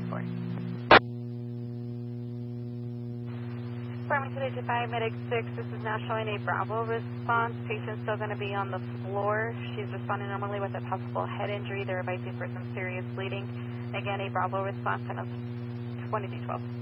10-4. Farmington Agent 5, Medic 6, this is now showing a Bravo response. Patient's still going to be on the floor. She's responding normally with a possible head injury. They're advising for some serious bleeding. Again, a Bravo response, and 2212.